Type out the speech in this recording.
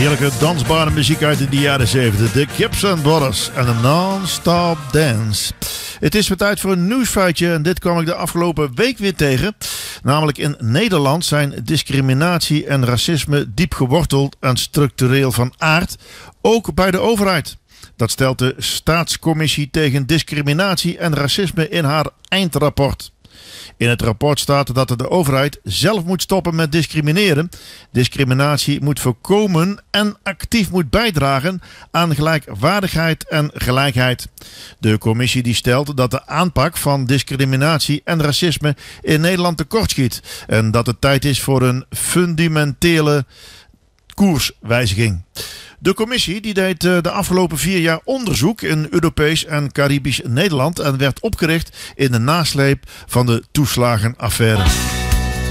Heerlijke dansbare muziek uit de jaren 70. De Gibson Brothers en de Non-Stop Dance. Het is weer tijd voor een nieuwsfeitje en dit kwam ik de afgelopen week weer tegen. Namelijk in Nederland zijn discriminatie en racisme diep geworteld en structureel van aard, ook bij de overheid. Dat stelt de Staatscommissie tegen Discriminatie en Racisme in haar eindrapport. In het rapport staat dat de overheid zelf moet stoppen met discrimineren, discriminatie moet voorkomen en actief moet bijdragen aan gelijkwaardigheid en gelijkheid. De commissie die stelt dat de aanpak van discriminatie en racisme in Nederland tekortschiet en dat het tijd is voor een fundamentele koerswijziging. De commissie die deed de afgelopen 4 jaar onderzoek in Europees en Caribisch Nederland en werd opgericht in de nasleep van de toeslagenaffaire.